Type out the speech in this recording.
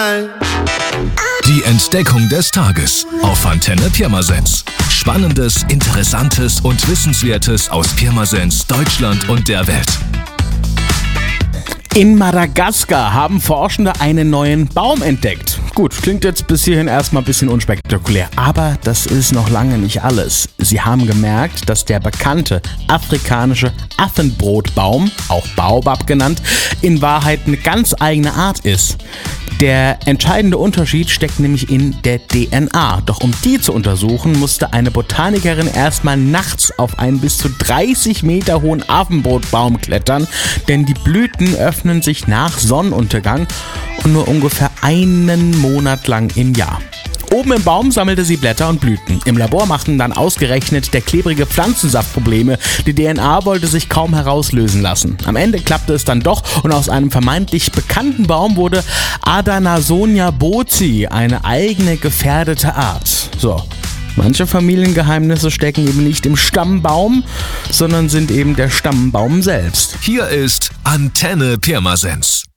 Die Entdeckung des Tages auf Antenne Pirmasens. Spannendes, Interessantes und Wissenswertes aus Pirmasens, Deutschland und der Welt. In Madagaskar haben Forschende einen neuen Baum entdeckt. Gut, klingt jetzt bis hierhin erstmal ein bisschen unspektakulär, aber das ist noch lange nicht alles. Sie haben gemerkt, dass der bekannte afrikanische Affenbrotbaum, auch Baobab genannt, in Wahrheit eine ganz eigene Art ist. Der entscheidende Unterschied steckt nämlich in der DNA. Doch um die zu untersuchen, musste eine Botanikerin erstmal nachts auf einen bis zu 30 Meter hohen Affenbrotbaum klettern, denn die Blüten öffnen sich nach Sonnenuntergang und nur ungefähr einen Monat lang im Jahr. Oben im Baum sammelte sie Blätter und Blüten. Im Labor machten dann ausgerechnet der klebrige Pflanzensaft Probleme. Die DNA wollte sich kaum herauslösen lassen. Am Ende klappte es dann doch und aus einem vermeintlich bekannten Baum wurde Adanasonia bozi, eine eigene gefährdete Art. So, manche Familiengeheimnisse stecken eben nicht im Stammbaum, sondern sind eben der Stammbaum selbst. Hier ist Antenne Pirmasens.